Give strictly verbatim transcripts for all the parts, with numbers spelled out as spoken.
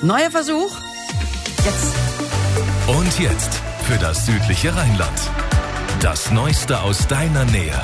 Neuer Versuch. Jetzt. Und jetzt für das südliche Rheinland. Das Neueste aus deiner Nähe.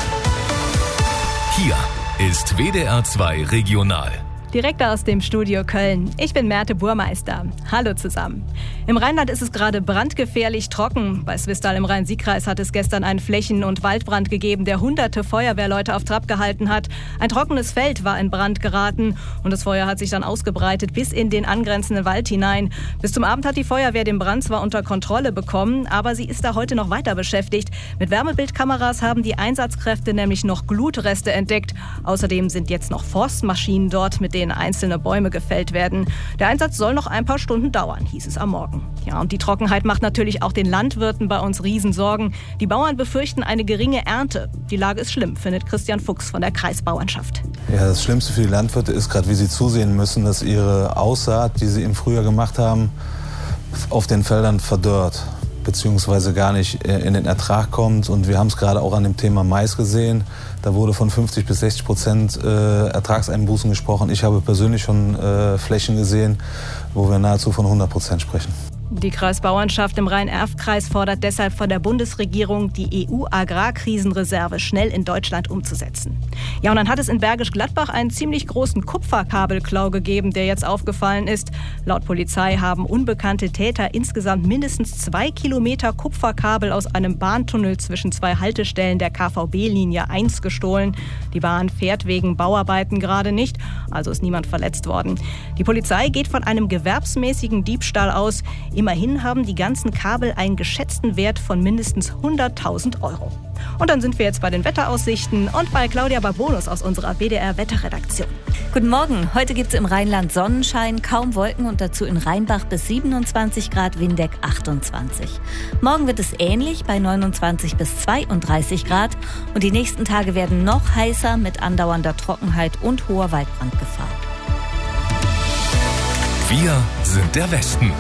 Hier ist W D R zwei Regional. Direkt aus dem Studio Köln. Ich bin Merte Burmeister. Hallo zusammen. Im Rheinland ist es gerade brandgefährlich trocken. Bei Swisttal im Rhein-Sieg-Kreis hat es gestern einen Flächen- und Waldbrand gegeben, der hunderte Feuerwehrleute auf Trab gehalten hat. Ein trockenes Feld war in Brand geraten und das Feuer hat sich dann ausgebreitet bis in den angrenzenden Wald hinein. Bis zum Abend hat die Feuerwehr den Brand zwar unter Kontrolle bekommen, aber sie ist da heute noch weiter beschäftigt. Mit Wärmebildkameras haben die Einsatzkräfte nämlich noch Glutreste entdeckt. Außerdem sind jetzt noch Forstmaschinen dort, mit denen einzelne Bäume gefällt werden. Der Einsatz soll noch ein paar Stunden dauern, hieß es am Morgen. Ja, und die Trockenheit macht natürlich auch den Landwirten bei uns Riesensorgen. Die Bauern befürchten eine geringe Ernte. Die Lage ist schlimm, findet Christian Fuchs von der Kreisbauernschaft. Ja, das Schlimmste für die Landwirte ist gerade, wie sie zusehen müssen, dass ihre Aussaat, die sie im Frühjahr gemacht haben, auf den Feldern verdorrt, beziehungsweise gar nicht in den Ertrag kommt. Und wir haben es gerade auch an dem Thema Mais gesehen. Da wurde von fünfzig bis sechzig Prozent äh, Ertragseinbußen gesprochen. Ich habe persönlich schon äh, Flächen gesehen, wo wir nahezu von hundert Prozent sprechen. Die Kreisbauernschaft im Rhein-Erft-Kreis fordert deshalb von der Bundesregierung, die E U-Agrarkrisenreserve schnell in Deutschland umzusetzen. Ja, und dann hat es in Bergisch Gladbach einen ziemlich großen Kupferkabelklau gegeben, der jetzt aufgefallen ist. Laut Polizei haben unbekannte Täter insgesamt mindestens zwei Kilometer Kupferkabel aus einem Bahntunnel zwischen zwei Haltestellen der K V B-Linie eins gestohlen. Die Bahn fährt wegen Bauarbeiten gerade nicht, also ist niemand verletzt worden. Die Polizei geht von einem gewerbsmäßigen Diebstahl aus. Immerhin haben die ganzen Kabel einen geschätzten Wert von mindestens hunderttausend Euro. Und dann sind wir jetzt bei den Wetteraussichten und bei Claudia Barbonus aus unserer W D R-Wetterredaktion. Guten Morgen. Heute gibt es im Rheinland Sonnenschein, kaum Wolken und dazu in Rheinbach bis siebenundzwanzig Grad, Windeck achtundzwanzig. Morgen wird es ähnlich bei neunundzwanzig bis zweiunddreißig Grad und die nächsten Tage werden noch heißer mit andauernder Trockenheit und hoher Waldbrandgefahr. Wir sind der Westen.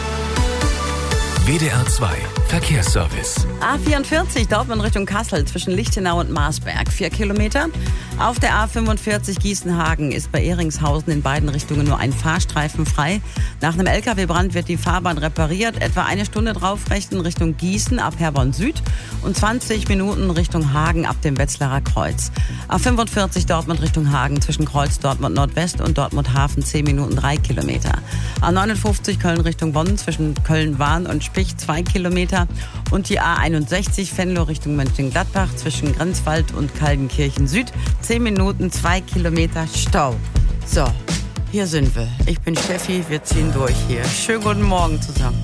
W D R zwei Verkehrsservice. A vierundvierzig Dortmund Richtung Kassel zwischen Lichtenau und Marsberg, vier Kilometer. Auf der A fünfundvierzig Gießen-Hagen ist bei Ehringshausen in beiden Richtungen nur ein Fahrstreifen frei. Nach einem L K W-Brand wird die Fahrbahn repariert. Etwa eine Stunde draufrechnen Richtung Gießen ab Herborn Süd und zwanzig Minuten Richtung Hagen ab dem Wetzlarer Kreuz. A fünfundvierzig Dortmund Richtung Hagen zwischen Kreuz Dortmund Nordwest und Dortmund Hafen zehn Minuten, drei Kilometer. A neunundfünfzig Köln Richtung Bonn zwischen Köln-Wahn und Spich zwei Kilometer. Und die A einundsechzig Venlo Richtung Mönchengladbach zwischen Grenzwald und Kaldenkirchen Süd zehn Minuten, zwei Kilometer Stau. So, hier sind wir. Ich bin Steffi, wir ziehen durch hier. Schönen guten Morgen zusammen.